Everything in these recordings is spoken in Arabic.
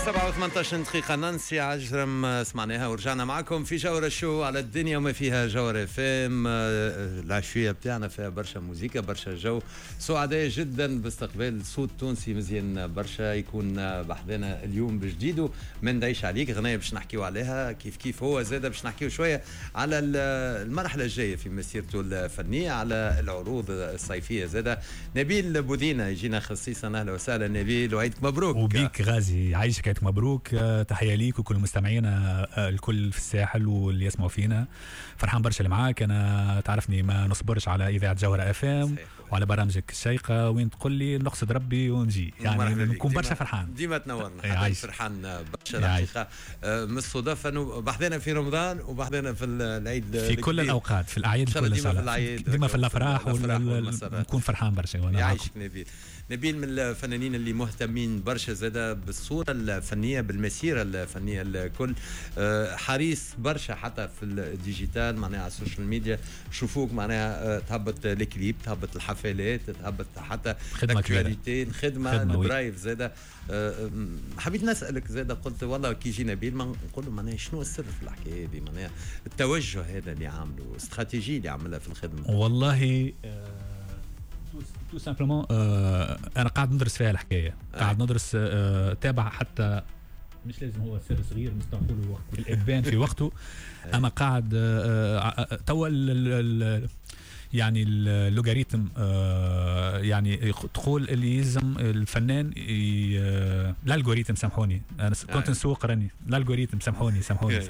7:18 دقيقة. نانسي عجرم سمعناها ورجعنا معكم في جورة شو على الدنيا وما فيها. جورة فام العشوية بتاعنا فيها برشا موسيقى برشا جو. سعداء جدا باستقبال صوت تونسي مزيان برشا يكون بحذنا اليوم بجديده من دايش عليك غنية باش نحكيو عليها كيف هو زادة باش نحكيو شوية على المرحلة الجاية في مسيرته الفنية على العروض الصيفية. زادة نبيل بودينا يجينا خصيصا. أهلا وسهلا نبيل وعيدك مبروك. وبيك غازي عايشك عيدك مبروك. تحية ليك وكل مستمعينا الكل في الساحل واللي يسمعوا فينا. فرحان برشا اللي معاك. أنا تعرفني ما نصبرش على إذاعة جوهرة اف ام وعلى برامجك الشيقة وين تقول لي نقصد ربي ونجي يعني نكون برشا فرحان. ديما تنورنا. فرحان برشا دقيقة من الصدف أنه بحذنا في رمضان وبحذنا في العيد في كل الأوقات في الأعياد ديما في الأفراح ونكون فرحان برشا. يعيشك نبيل من الفنانين اللي مهتمين برشا زادة بالصورة الفنية بالمسيرة الفنية الكل. حريص برشا حتى في الديجيتال معناها على السوشيال ميديا شوفوك معناها تهبط الكليب تهبط الحفلات تهبط حتى الاكtualité الخدمة البرايف زادة. حبيت نسألك زادة قلت والله كي يجي نبيل ما نقول له معناها شنو السر في الحكاية هذه معناها التوجه هذا اللي عامله استراتيجية اللي عملها في الخدمة. والله تو سامبلومون انا قاعد ندرس فيها الحكايه. قاعد ندرس تابع حتى مش لازم هو سر صغير مستعمل له وقت الابان في وقته. اما قاعد توا يعني اللوغاريتم يعني تقول اللي يلزم الفنان الالغوريتم سامحوني انا كنت نسوق راني الالغوريتم سامحوني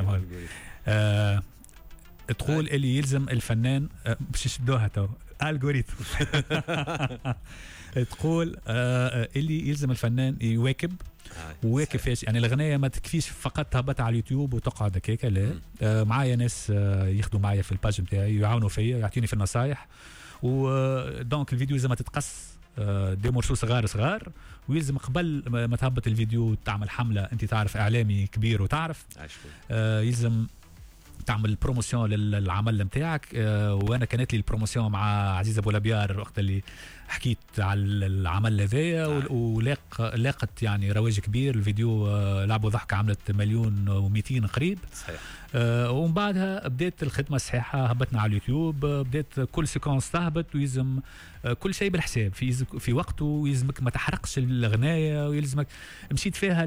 تقول اللي يلزم الفنان باش يشدوها تو الجوريثم تقول اللي يلزم الفنان يواكب فاش يعني الغنايه ما تكفيش فقط تهبط على اليوتيوب وتقعد هكاك لا. معايا ناس ياخذوا معايا في الباج نتاعي يعاونوا فيا يعطيني في النصايح ودونك الفيديو لازم تتقص دي مورسو صغار ويلزم قبل ما تهبط الفيديو تعمل حمله. انت تعرف اعلامي كبير وتعرف يلزم تعمل بروموسيون للعمل نتاعك. وانا كانت لي البروموسيون مع عزيز ابو لبيار وقت اللي حكيت على العمل هذايا ولاقت يعني رواج كبير. الفيديو لعبوا ضحكه عملت 1,200,000 قريب صحيح. ومن بعدها بدات الخدمه الصحيحه هبطنا على اليوتيوب بدات كل سيكونس تهبط ويلزم كل شيء بالحساب في وقته ويلزمك ما تحرقش الغنايه ويلزمك مشيت فيها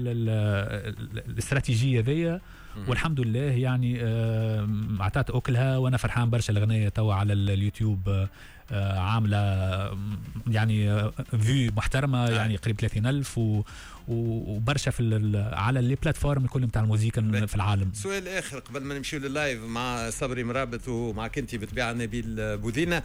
الاستراتيجيه ذي والحمد لله يعني اعطت اكلها. وانا فرحان برشا الغنايه توا على اليوتيوب عامله يعني فيو محترمه يعني قريب 30,000 وبرشا في على لي بلاتفورم الكل نتاع الموسيقى في العالم. سؤال اخر قبل ما نمشيو لللايف مع صبري مرابط ومعك انت بطبيعه نبيل بودينا.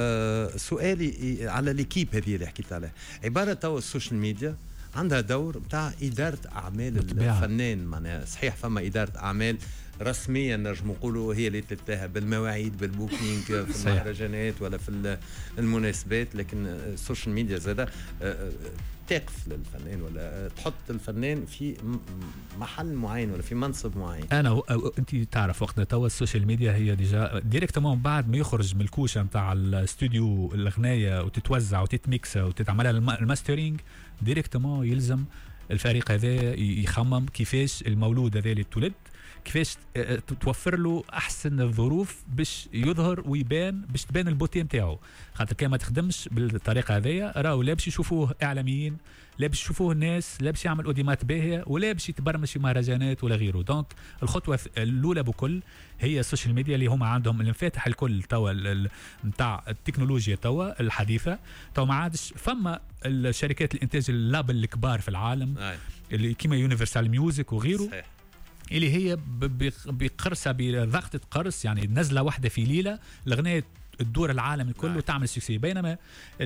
سؤالي على ليكيب هذه اللي حكيت عليها عباره توا السوشيال ميديا عندها دور بتاع إدارة أعمال الفنان معناها صحيح فما إدارة أعمال رسميا نجم نقولوا هي اللي تتلهى بالمواعيد بالبوكينج في المهرجانات ولا في المناسبات لكن السوشيال ميديا زادة تقف للفنان ولا تحط الفنان في محل معين ولا في منصب معين. انا انت تعرف وقتنا توا السوشيال ميديا هي ديجا ديريكتومون بعد ما يخرج من الكوشه نتاع الاستوديو الغنايه وتتوزع وتتميكس وتتعمل الماسترينج ديريكتومون يلزم الفريق هذا يخمم كيفاش المولود هذا اللي تولد كيفاش توفر له احسن الظروف باش يظهر ويبان باش تبان البوتي نتاعو. خاطر كان ما تخدمش بالطريقه هذيا راهو لا باش يشوفوه اعلاميين لا باش يشوفوه الناس لا باش يعمل اوديمات باهيه ولا باش يتبرمج في مهرجانات ولا غيره. دونك الخطوه الاولى بكل هي السوشيال ميديا اللي هما عندهم الانفتاح الكل توا نتاع التكنولوجيا توا الحديثه توا ما عادش فما الشركات الانتاج اللابل الكبار في العالم اللي كيما يونيفرسال ميوزك وغيره صحيح. اللي هي بقرصه بضغطه قرص يعني نزله واحده في ليله الاغنيه تدور العالم الكل وتعمل سكسي. بينما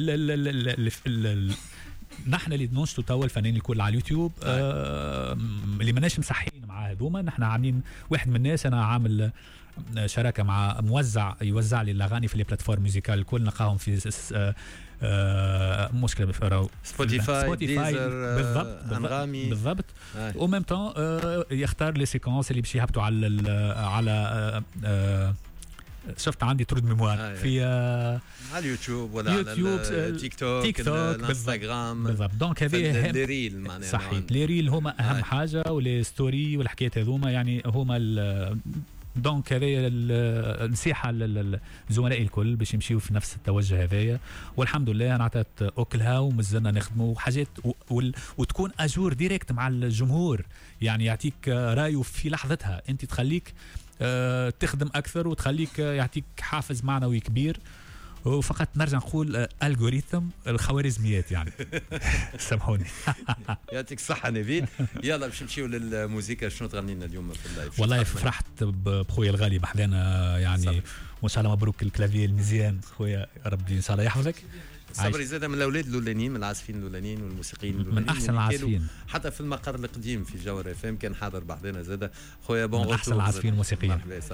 نحن اللي ننشطوا توا الفنانين الكل على اليوتيوب اللي ماناش مصحين مع هذوما. نحن عاملين واحد من الناس انا عامل شراكه مع موزع يوزع لي الاغاني في لي بلاتفورم ميوزيكال الكل نلقاهم في مشكله بفراو سبوتيفاي ديزر بالضبط او ميم طون يختار لي سيكونس اللي باش يهبطوا على شفت عندي ترود ميموار في على اليوتيوب ولا يوتيوب، على التيك توك الانستغرام بالضبط. دونك هذه لي ريل معناها صحيح، لي ريل هما اهم حاجه، ولي ستوري والحكايات هذوما يعني هما دونك هذه النصيحه للزملاء الكل باش يمشيوا في نفس التوجه هذايا. والحمد لله انا عطيت اوكلها ومازلنا نخدموا حاجات وتكون اجور ديريكت مع الجمهور، يعني يعطيك رايه في لحظتها، انت تخليك تخدم اكثر وتخليك يعطيك حافز معنوي كبير. وفقط نرجع نقول الجوريثم الخوارزميات يعني. سامحوني. يعطيك الصحة نبيل. يلا باش نمشيو للموسيقى، شنو تغني لنا اليوم في اللايف؟ والله فرحت بخويا الغالي بحذانا يعني، وان شاء الله مبروك الكلافيي المزيان خويا، ربي ان شاء الله يحفظك. صبري زاد من الاولاد الاولانيين، من العازفين الاولانيين والموسيقيين الاولانيين، من احسن العازفين حتى في المقر القديم في جوهر FM كان حاضر بعضنا زاد خويا. بون من احسن العازفين الموسيقيين.